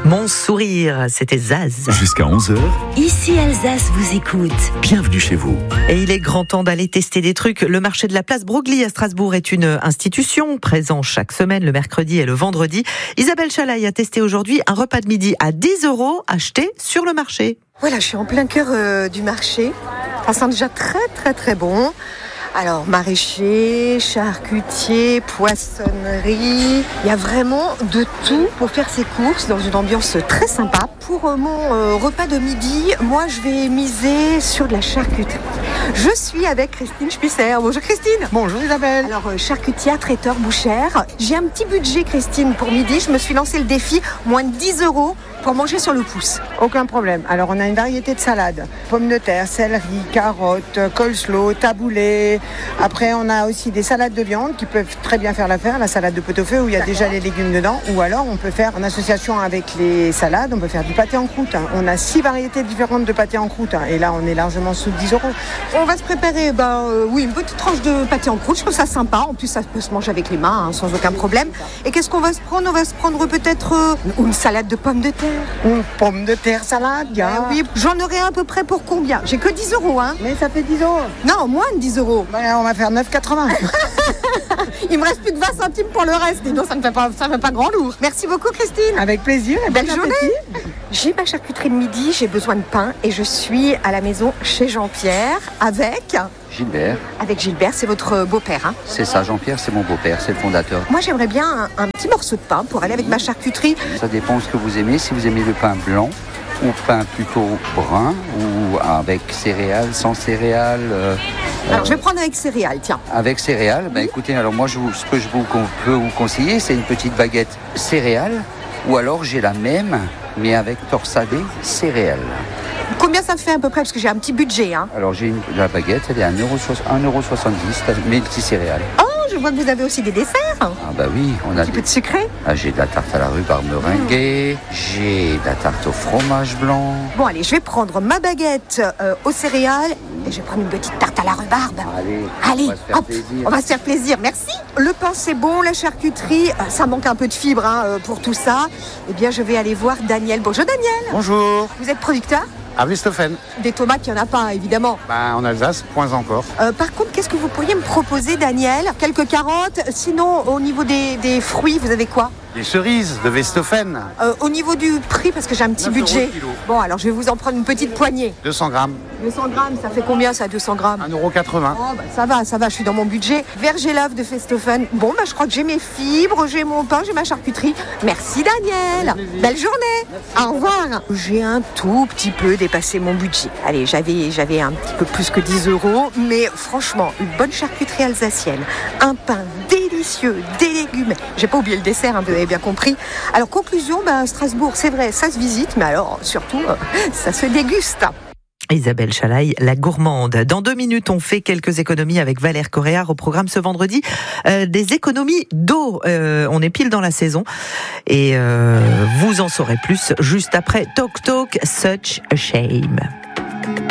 Mon sourire, c'était Zaz. Jusqu'à 11h, Ici Alsace vous écoute. bienvenue chez vous. Et il est grand temps d'aller tester des trucs. Le marché de la place Broglie à Strasbourg est une institution présente chaque semaine, le mercredi et le vendredi. Isabelle Chalaille a testé aujourd'hui un repas de midi à 10 € acheté sur le marché. Voilà, je suis en plein cœur du marché. Ça sent déjà très bon. Alors, maraîcher, charcutier, poissonnerie. Il y a vraiment de tout pour faire ses courses dans une ambiance très sympa. Pour mon repas de midi, moi, je vais miser sur de la charcuterie. Je suis avec Christine Spisser. Bonjour Christine. Bonjour Isabelle. Alors, charcutière, traiteur, bouchère. J'ai un petit budget, Christine, pour midi. Je me suis lancé le défi, moins de 10 € pour manger sur le pouce. Aucun problème. Alors on a une variété de salades. Pommes de terre, céleri, carottes, coleslaw, taboulé. Après on a aussi des salades de viande qui peuvent très bien faire l'affaire. La salade de pot-au-feu où il y a déjà les légumes dedans. Ou alors on peut faire en association avec les salades, on peut faire du pâté en croûte. On a 6 variétés différentes de pâté en croûte. Et là on est largement sous 10 €. On va se préparer une petite tranche de pâté en croûte. Je trouve ça sympa. En plus, ça peut se manger avec les mains sans aucun problème. Et qu'est-ce qu'on va se prendre ? On va se prendre peut-être une salade de pommes de terre. Une pomme de terre salade, gars. Oui, j'en aurai à peu près pour combien ? J'ai que 10 €, hein. Mais ça fait 10 €. Non, moins de 10 €. On va faire 9,80. Il me reste plus que 20 centimes pour le reste. Dis donc, ça ne fait pas grand lourd. Merci beaucoup, Christine. Avec plaisir. Et Belle bon journée. appétit. J'ai ma charcuterie de midi, j'ai besoin de pain et je suis à la maison chez Jean-Pierre avec Gilbert, c'est votre beau-père, hein. c'est ça, Jean-Pierre, c'est mon beau-père, c'est le fondateur. Moi, j'aimerais bien un petit morceau de pain pour aller avec ma charcuterie. Ça dépend de ce que vous aimez, si vous aimez le pain blanc ou pain plutôt brun ou avec céréales, sans céréales. Alors, je vais prendre avec céréales, tiens. Avec céréales, écoutez, alors moi ce que je peux vous conseiller, c'est une petite baguette céréales ou alors j'ai la même mais avec torsadé céréales. Combien ça fait à peu près ? Parce que j'ai un petit budget, hein. Alors la baguette, elle est à 1,70 €, multi-céréales. Oh, je vois que vous avez aussi des desserts. Ah bah oui, on a Un petit peu de sucré. j'ai de la tarte à la rhubarbe meringuée, j'ai de la tarte au fromage blanc. Bon, allez, je vais prendre ma baguette aux céréales et je vais prendre une petite tarte à la rhubarbe. Allez, On va se faire plaisir, merci. Le pain c'est bon, la charcuterie, ça manque un peu de fibres pour tout ça. Eh bien, je vais aller voir Daniel. Bonjour Daniel. Bonjour, Vous êtes producteur ? à Westhofen. Des tomates, il n'y en a pas, évidemment. En Alsace, point encore. Par contre, qu'est-ce que vous pourriez me proposer, Daniel ? Quelques carottes. Sinon, au niveau des fruits, vous avez quoi ? Les cerises de Westhofen, Au niveau du prix, parce que j'ai un petit 9 € budget. le kilo. Bon, alors je vais vous en prendre une petite poignée. 200 grammes, 200 grammes, ça fait combien ça, 200 grammes ? 1,80 €. Oh, ça va, je suis dans mon budget. Vergélave de Westhofen. Bon, je crois que j'ai mes fibres, j'ai mon pain, j'ai ma charcuterie. Merci Daniel. Belle journée. Au revoir. J'ai un tout petit peu dépassé mon budget. Allez, j'avais un petit peu plus que 10 €, mais franchement, une bonne charcuterie alsacienne, un pain délicieux, des légumes. J'ai pas oublié le dessert, hein, vous avez bien compris. Alors, conclusion, Strasbourg, c'est vrai, ça se visite, mais alors, surtout, ça se déguste. Isabelle Chalaille, la gourmande. Dans 2 minutes, on fait quelques économies avec Valère Coréard au programme ce vendredi. Des économies d'eau. On est pile dans la saison. Et vous en saurez plus juste après Talk Talk, Such a Shame.